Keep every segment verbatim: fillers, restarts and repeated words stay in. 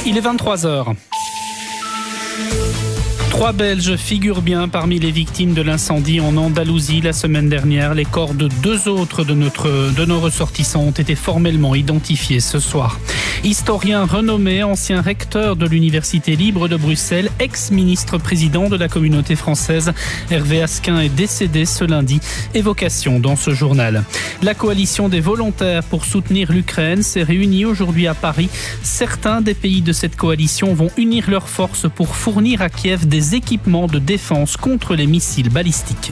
Il est vingt-trois heures. Trois Belges figurent bien parmi les victimes de l'incendie en Andalousie la semaine dernière. Les corps de deux autres de, notre, de nos ressortissants ont été formellement identifiés ce soir. Historien renommé, ancien recteur de l'Université libre de Bruxelles, ex-ministre-président de la communauté française, Hervé Asquin est décédé ce lundi. Évocation dans ce journal. La coalition des volontaires pour soutenir l'Ukraine s'est réunie aujourd'hui à Paris. Certains des pays de cette coalition vont unir leurs forces pour fournir à Kiev des équipements de défense contre les missiles balistiques.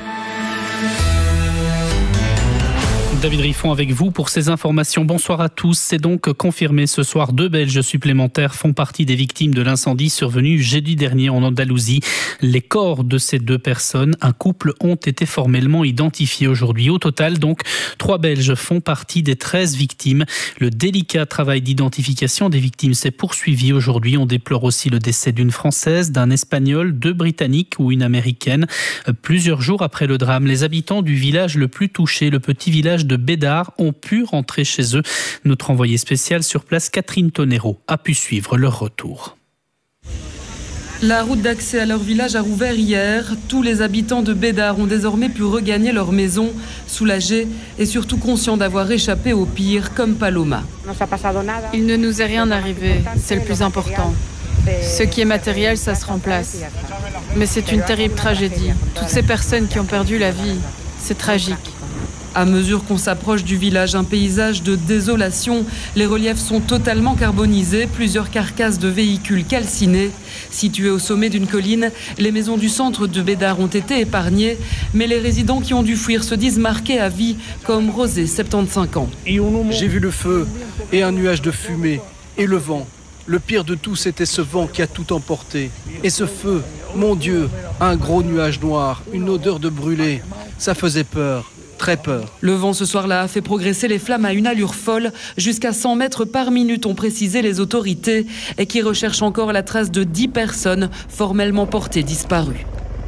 David Riffon avec vous pour ces informations. Bonsoir à tous. C'est donc confirmé ce soir. Deux Belges supplémentaires font partie des victimes de l'incendie survenu jeudi dernier en Andalousie. Les corps de ces deux personnes, un couple, ont été formellement identifiés aujourd'hui. Au total, donc, trois Belges font partie des treize victimes. Le délicat travail d'identification des victimes s'est poursuivi aujourd'hui. On déplore aussi le décès d'une Française, d'un Espagnol, deux Britanniques ou une Américaine. Plusieurs jours après le drame, les habitants du village le plus touché, le petit village de Bédard, ont pu rentrer chez eux. Notre envoyé spécial sur place, Catherine Tonero, a pu suivre leur retour. La route d'accès à leur village a rouvert hier. Tous les habitants de Bédard ont désormais pu regagner leur maison, soulagés et surtout conscients d'avoir échappé au pire, comme Paloma. Il ne nous est rien arrivé, c'est le plus important. Ce qui est matériel, ça se remplace. Mais c'est une terrible tragédie. Toutes ces personnes qui ont perdu la vie, c'est tragique. À mesure qu'on s'approche du village, un paysage de désolation. Les reliefs sont totalement carbonisés, plusieurs carcasses de véhicules calcinés. Situées au sommet d'une colline, les maisons du centre de Bédard ont été épargnées, mais les résidents qui ont dû fuir se disent marqués à vie, comme Rosé, soixante-quinze ans. J'ai vu le feu et un nuage de fumée et le vent. Le pire de tout, c'était ce vent qui a tout emporté. Et ce feu, mon Dieu, un gros nuage noir, une odeur de brûlé, ça faisait peur. Très peur. Le vent ce soir-là a fait progresser les flammes à une allure folle, jusqu'à cent mètres par minute, ont précisé les autorités, et qui recherchent encore la trace de dix personnes formellement portées disparues.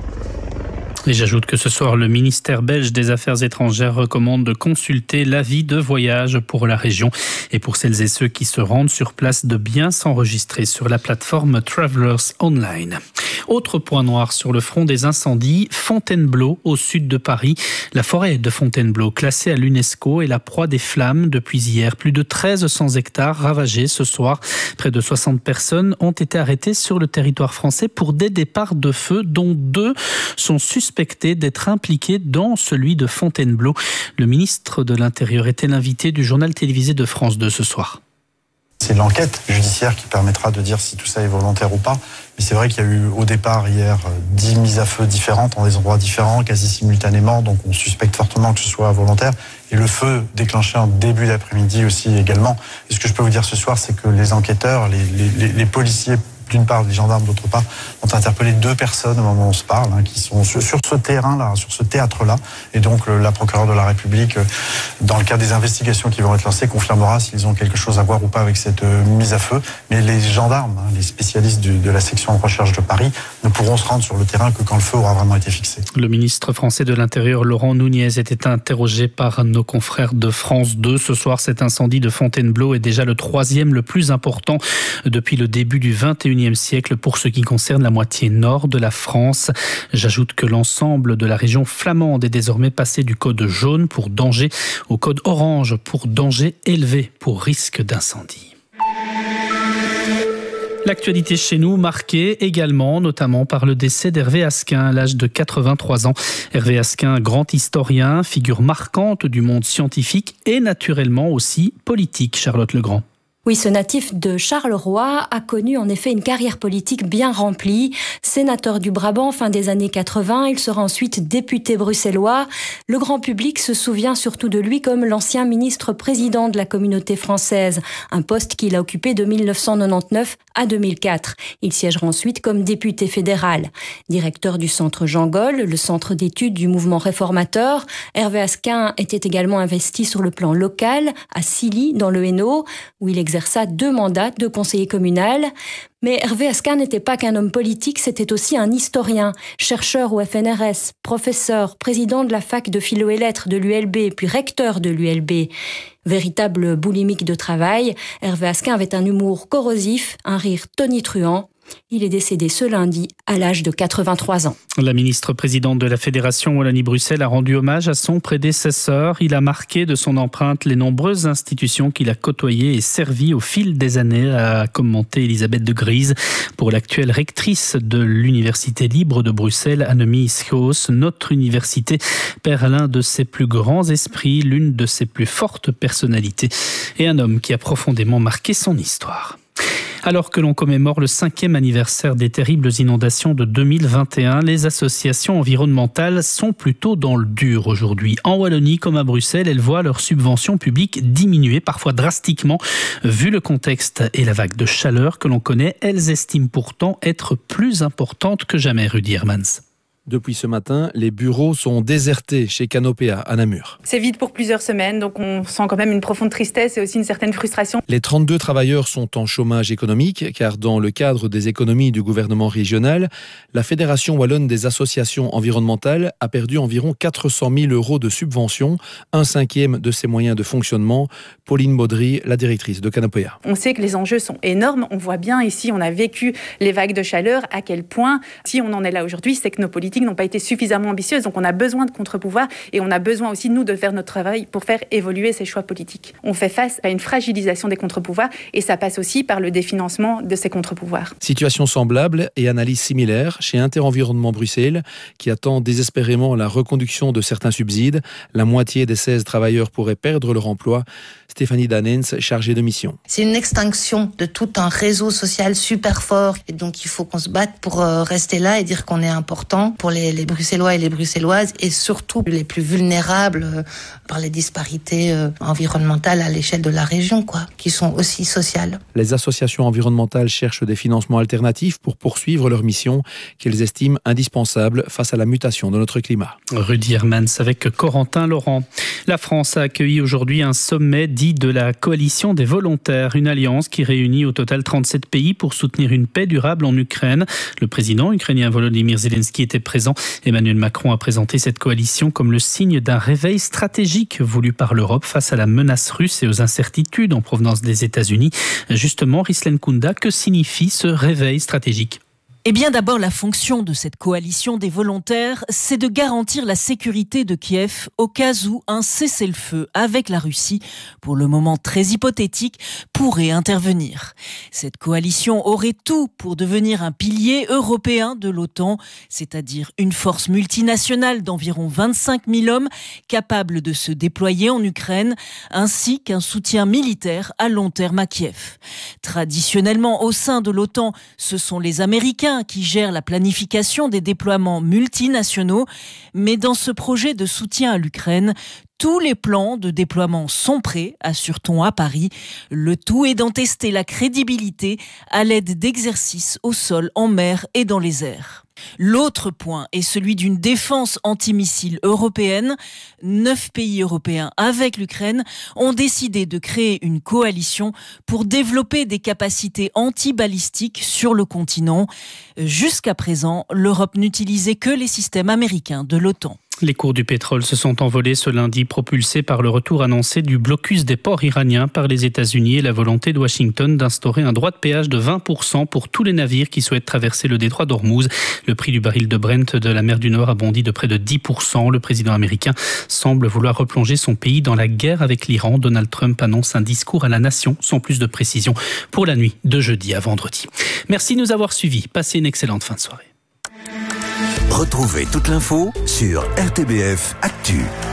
Et j'ajoute que ce soir, le ministère belge des Affaires étrangères recommande de consulter l'avis de voyage pour la région et pour celles et ceux qui se rendent sur place de bien s'enregistrer sur la plateforme Travelers Online. Autre point noir sur le front des incendies, Fontainebleau au sud de Paris. La forêt de Fontainebleau, classée à l'UNESCO, est la proie des flammes depuis hier. Plus de treize cents hectares ravagés ce soir. Près de soixante personnes ont été arrêtées sur le territoire français pour des départs de feu, dont deux sont suspectés d'être impliqués dans celui de Fontainebleau. Le ministre de l'Intérieur était l'invité du journal télévisé de France deux ce soir. C'est l'enquête judiciaire qui permettra de dire si tout ça est volontaire ou pas. Mais c'est vrai qu'il y a eu au départ hier dix mises à feu différentes en des endroits différents, quasi simultanément. Donc on suspecte fortement que ce soit volontaire. Et le feu déclenché en début d'après-midi aussi également. Et ce que je peux vous dire ce soir, c'est que les enquêteurs, les, les, les policiers, d'une part, les gendarmes, d'autre part, ont interpellé deux personnes au moment où on se parle, hein, qui sont sur, sur ce terrain-là, sur ce théâtre-là. Et donc, le, la procureure de la République, euh, dans le cadre des investigations qui vont être lancées, confirmera s'ils ont quelque chose à voir ou pas avec cette euh, mise à feu. Mais les gendarmes, hein, les spécialistes du, de la section de recherche de Paris, ne pourront se rendre sur le terrain que quand le feu aura vraiment été fixé. Le ministre français de l'Intérieur, Laurent Nunez, était interrogé par nos confrères de France deux. Ce soir, cet incendie de Fontainebleau est déjà le troisième le plus important depuis le début du vingt et unième siècle pour ce qui concerne la moitié nord de la France. J'ajoute que l'ensemble de la région flamande est désormais passé du code jaune pour danger au code orange pour danger élevé pour risque d'incendie. L'actualité chez nous marquée également, notamment par le décès d'Hervé Asquin à l'âge de quatre-vingt-trois ans. Hervé Asquin, grand historien, figure marquante du monde scientifique et naturellement aussi politique, Charlotte Legrand. Oui, ce natif de Charleroi a connu en effet une carrière politique bien remplie. Sénateur du Brabant fin des années quatre-vingts, il sera ensuite député bruxellois. Le grand public se souvient surtout de lui comme l'ancien ministre-président de la communauté française, un poste qu'il a occupé de mille neuf cent quatre-vingt-dix-neuf à deux mille quatre. Il siégera ensuite comme député fédéral. Directeur du centre Jean Gol, le centre d'études du mouvement réformateur, Hervé Asquin était également investi sur le plan local, à Silly, dans le Hainaut, où il exerça deux mandats de conseiller communal. Mais Hervé Asquin n'était pas qu'un homme politique, c'était aussi un historien, chercheur au F N R S, professeur, président de la fac de philo et lettres de l'U L B, puis recteur de l'U L B. Véritable boulimique de travail, Hervé Asquin avait un humour corrosif, un rire tonitruant. Il est décédé ce lundi à l'âge de quatre-vingt-trois ans. La ministre-présidente de la Fédération Wallonie-Bruxelles a rendu hommage à son prédécesseur. Il a marqué de son empreinte les nombreuses institutions qu'il a côtoyées et servies au fil des années, a commenté Elisabeth de Gries. Pour l'actuelle rectrice de l'Université libre de Bruxelles, Annemie Schoos, notre université perd l'un de ses plus grands esprits, l'une de ses plus fortes personnalités et un homme qui a profondément marqué son histoire. Alors que l'on commémore le cinquième anniversaire des terribles inondations de deux mille vingt et un, les associations environnementales sont plutôt dans le dur aujourd'hui. En Wallonie comme à Bruxelles, elles voient leurs subventions publiques diminuer, parfois drastiquement. Vu le contexte et la vague de chaleur que l'on connaît, elles estiment pourtant être plus importantes que jamais, Rudy Hermans. Depuis ce matin, les bureaux sont désertés chez Canopéa à Namur. C'est vide pour plusieurs semaines, donc on sent quand même une profonde tristesse et aussi une certaine frustration. Les trente-deux travailleurs sont en chômage économique, car dans le cadre des économies du gouvernement régional, la Fédération wallonne des associations environnementales a perdu environ quatre cent mille euros de subventions, un cinquième de ses moyens de fonctionnement. Pauline Baudry, la directrice de Canopéa. On sait que les enjeux sont énormes, on voit bien ici, on a vécu les vagues de chaleur, à quel point, si on en est là aujourd'hui, c'est que nos politiques n'ont pas été suffisamment ambitieuses, donc on a besoin de contre-pouvoirs et on a besoin aussi, nous, de faire notre travail pour faire évoluer ces choix politiques. On fait face à une fragilisation des contre-pouvoirs et ça passe aussi par le définancement de ces contre-pouvoirs. Situation semblable et analyse similaire chez Interenvironnement Bruxelles, qui attend désespérément la reconduction de certains subsides. La moitié des seize travailleurs pourraient perdre leur emploi. Stéphanie Danens, chargée de mission. C'est une extinction de tout un réseau social super fort et donc il faut qu'on se batte pour rester là et dire qu'on est important pour les, les Bruxellois et les Bruxelloises et surtout les plus vulnérables par les disparités environnementales à l'échelle de la région, quoi, qui sont aussi sociales. Les associations environnementales cherchent des financements alternatifs pour poursuivre leur mission qu'elles estiment indispensable face à la mutation de notre climat. Rudy Hermans avec Corentin Laurent. La France a accueilli aujourd'hui un sommet dit de la coalition des volontaires, une alliance qui réunit au total trente-sept pays pour soutenir une paix durable en Ukraine. Le président ukrainien Volodymyr Zelensky était présent. Emmanuel Macron a présenté cette coalition comme le signe d'un réveil stratégique voulu par l'Europe face à la menace russe et aux incertitudes en provenance des États-Unis. Justement, Rislen Kunda, que signifie ce réveil stratégique ? Eh bien, d'abord, la fonction de cette coalition des volontaires, c'est de garantir la sécurité de Kiev au cas où un cessez-le-feu avec la Russie, pour le moment très hypothétique, pourrait intervenir. Cette coalition aurait tout pour devenir un pilier européen de l'OTAN, c'est-à-dire une force multinationale d'environ vingt-cinq mille hommes capable de se déployer en Ukraine, ainsi qu'un soutien militaire à long terme à Kiev. Traditionnellement, au sein de l'OTAN, ce sont les Américains qui gère la planification des déploiements multinationaux, mais dans ce projet de soutien à l'Ukraine, tous les plans de déploiement sont prêts, assure-t-on à Paris. Le tout est d'en tester la crédibilité à l'aide d'exercices au sol, en mer et dans les airs. L'autre point est celui d'une défense antimissile européenne. Neuf pays européens avec l'Ukraine ont décidé de créer une coalition pour développer des capacités antibalistiques sur le continent. Jusqu'à présent, l'Europe n'utilisait que les systèmes américains de l'OTAN. Les cours du pétrole se sont envolés ce lundi, propulsés par le retour annoncé du blocus des ports iraniens par les États-Unis et la volonté de Washington d'instaurer un droit de péage de vingt pour cent pour tous les navires qui souhaitent traverser le détroit d'Ormuz. Le prix du baril de Brent de la mer du Nord a bondi de près de dix pour cent. Le président américain semble vouloir replonger son pays dans la guerre avec l'Iran. Donald Trump annonce un discours à la nation sans plus de précision pour la nuit de jeudi à vendredi. Merci de nous avoir suivis. Passez une excellente fin de soirée. Retrouvez toute l'info sur R T B F Actu.